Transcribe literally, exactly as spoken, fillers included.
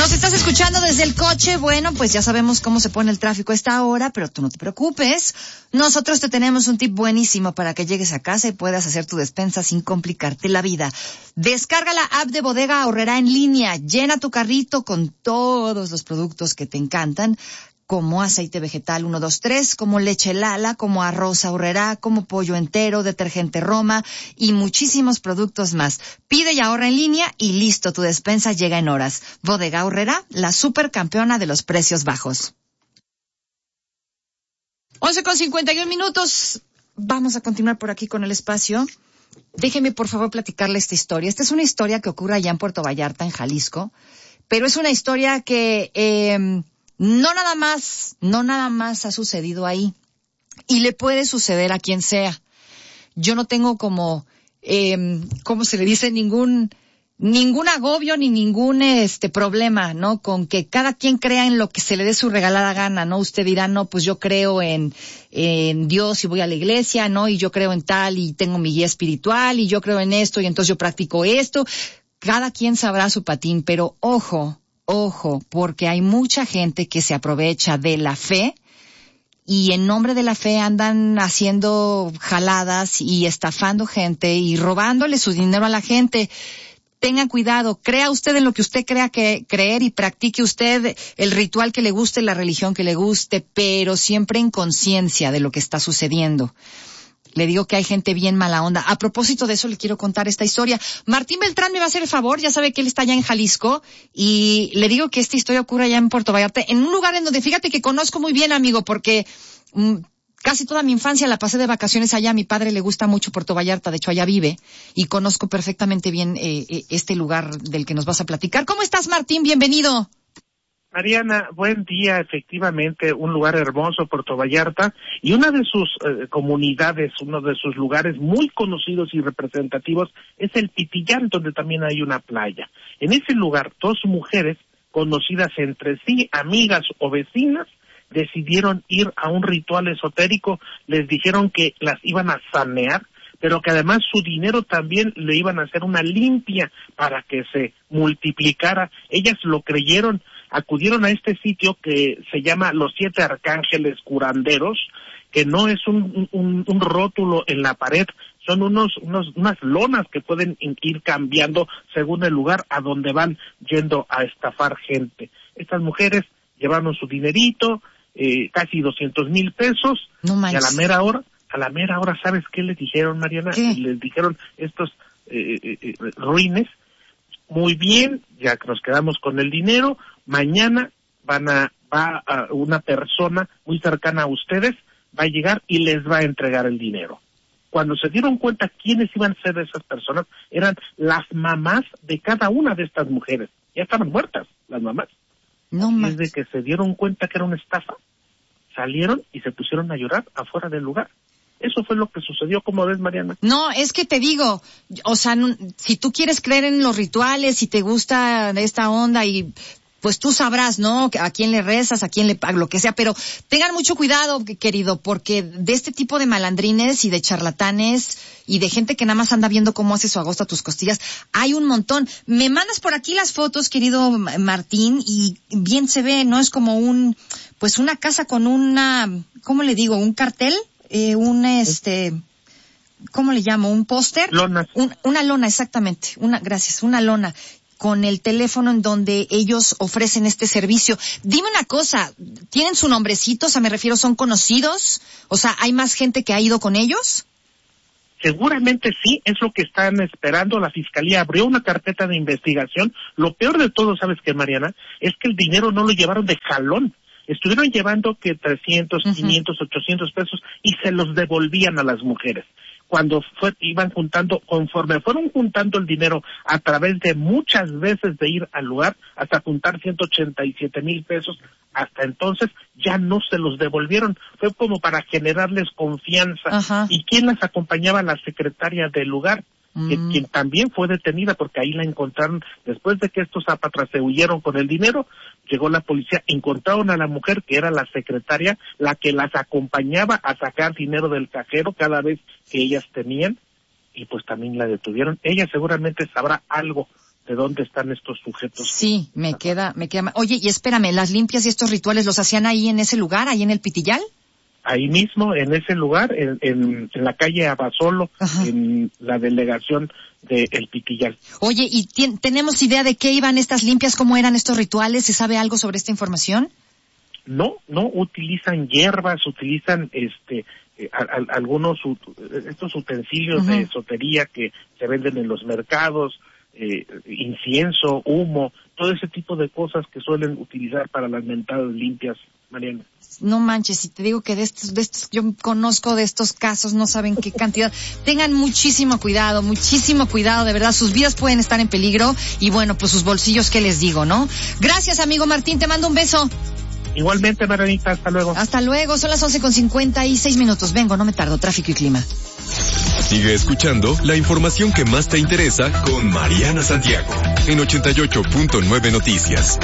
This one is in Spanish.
Nos estás escuchando desde el coche. Bueno, pues ya sabemos cómo se pone el tráfico a esta hora, pero tú no te preocupes. Nosotros te tenemos un tip buenísimo para que llegues a casa y puedas hacer tu despensa sin complicarte la vida. Descarga la app de Bodega Aurrerá en línea. Llena tu carrito con todos los productos que te encantan, como aceite vegetal uno dos tres, como leche Lala, como arroz Aurrerá, como pollo entero, detergente Roma y muchísimos productos más. Pide y ahorra en línea y listo, tu despensa llega en horas. Bodega Aurrerá, la supercampeona de los precios bajos. once con cincuenta y un minutos. Vamos a continuar por aquí con el espacio. Déjeme, por favor, platicarle esta historia. Esta es una historia que ocurre allá en Puerto Vallarta, en Jalisco, pero es una historia que... Eh, No nada más, no nada más ha sucedido ahí. Y le puede suceder a quien sea. Yo no tengo como, eh, ¿cómo se le dice? Ningún, ningún agobio ni ningún, este, problema, ¿no? Con que cada quien crea en lo que se le dé su regalada gana, ¿no? Usted dirá, no, pues yo creo en, en Dios y voy a la iglesia, ¿no? Y yo creo en tal y tengo mi guía espiritual y yo creo en esto y entonces yo practico esto. Cada quien sabrá su patín, pero ojo. Ojo, porque hay mucha gente que se aprovecha de la fe y en nombre de la fe andan haciendo jaladas y estafando gente y robándole su dinero a la gente. Tengan cuidado, crea usted en lo que usted crea que creer y practique usted el ritual que le guste, la religión que le guste, pero siempre en conciencia de lo que está sucediendo. Le digo que hay gente bien mala onda. A propósito de eso, le quiero contar esta historia. Martín Beltrán me va a hacer el favor, ya sabe que él está allá en Jalisco, y le digo que esta historia ocurre allá en Puerto Vallarta, en un lugar en donde, fíjate que conozco muy bien, amigo, porque mm, casi toda mi infancia la pasé de vacaciones allá. A mi padre le gusta mucho Puerto Vallarta, de hecho allá vive, y conozco perfectamente bien eh, eh, este lugar del que nos vas a platicar. ¿Cómo estás, Martín? Bienvenido. Mariana, buen día. Efectivamente, un lugar hermoso, Puerto Vallarta, y una de sus eh, comunidades, uno de sus lugares muy conocidos y representativos es el Pitillán, donde también hay una playa. En ese lugar, dos mujeres conocidas entre sí, amigas o vecinas, decidieron ir a un ritual esotérico. Les dijeron que las iban a sanear, pero que además su dinero también le iban a hacer una limpia para que se multiplicara. Ellas lo creyeron. Acudieron a este sitio que se llama Los Siete Arcángeles Curanderos, que no es un, un, un rótulo en la pared, son unos, unos, unas lonas que pueden ir cambiando según el lugar a donde van yendo a estafar gente. Estas mujeres llevaron su dinerito, eh, casi doscientos mil pesos, no y a la mera hora, a la mera hora, ¿sabes qué les dijeron, Mariana? ¿Qué? Les dijeron estos eh, eh, ruines: muy bien, ya que nos quedamos con el dinero, mañana van a, va a una persona muy cercana a ustedes, va a llegar y les va a entregar el dinero. Cuando se dieron cuenta quiénes iban a ser esas personas, eran las mamás de cada una de estas mujeres. Ya estaban muertas las mamás. No más. Desde que se dieron cuenta que era una estafa, salieron y se pusieron a llorar afuera del lugar. Eso fue lo que sucedió. ¿Cómo ves, Mariana? No, es que te digo, o sea, no, si tú quieres creer en los rituales, si te gusta esta onda y pues tú sabrás, ¿no? A quién le rezas, a quién le pagas, lo que sea, pero tengan mucho cuidado, querido, porque de este tipo de malandrines y de charlatanes y de gente que nada más anda viendo cómo hace su agosto a tus costillas, hay un montón. Me mandas por aquí las fotos, querido Martín, y bien se ve, ¿no? Es como un, pues una casa con una, ¿cómo le digo? Un cartel. Eh, un este, ¿cómo le llamo? Un póster. Lona. Un, una lona, exactamente. Una, gracias, una lona con el teléfono en donde ellos ofrecen este servicio. Dime una cosa, ¿tienen su nombrecito? O sea, me refiero, ¿son conocidos? O sea, ¿hay más gente que ha ido con ellos? Seguramente sí, es lo que están esperando. La Fiscalía abrió una carpeta de investigación. Lo peor de todo, ¿sabes qué, Mariana? Es que el dinero no lo llevaron de jalón. Estuvieron llevando que trescientos, uh-huh. quinientos, ochocientos pesos y se los devolvían a las mujeres. Cuando fue, iban juntando, conforme fueron juntando el dinero a través de muchas veces de ir al lugar, hasta juntar ciento ochenta y siete mil pesos, hasta entonces ya no se los devolvieron. Fue como para generarles confianza. Uh-huh. ¿Y quién las acompañaba? La secretaria del lugar. Que, mm. quien también fue detenida, porque ahí la encontraron, después de que estos zapatras se huyeron con el dinero, llegó la policía, encontraron a la mujer que era la secretaria, la que las acompañaba a sacar dinero del cajero cada vez que ellas tenían, y pues también la detuvieron. Ella seguramente sabrá algo de dónde están estos sujetos. Sí, me queda, me queda. Oye, y espérame, ¿las limpias y estos rituales los hacían ahí en ese lugar, ahí en el Pitillal? Ahí mismo, en ese lugar, en, en, en la calle Abasolo, Ajá. en la delegación de El Pitillal. Oye, ¿y tien, tenemos idea de qué iban estas limpias, cómo eran estos rituales? ¿Se sabe algo sobre esta información? No, no, utilizan hierbas, utilizan este eh, a, a, algunos estos utensilios uh-huh. de esotería que se venden en los mercados, eh, incienso, humo, todo ese tipo de cosas que suelen utilizar para las mentadas limpias, Mariana. No manches, si te digo que de estos, de estos, yo conozco de estos casos, no saben qué cantidad. Tengan muchísimo cuidado, muchísimo cuidado, de verdad, sus vidas pueden estar en peligro y bueno, pues sus bolsillos, ¿qué les digo, no? Gracias, amigo Martín, te mando un beso. Igualmente, Marianita, hasta luego. Hasta luego, son las once con cincuenta y seis minutos. Vengo, no me tardo, tráfico y clima. Sigue escuchando la información que más te interesa con Mariana Santiago en ochenta y ocho punto nueve Noticias.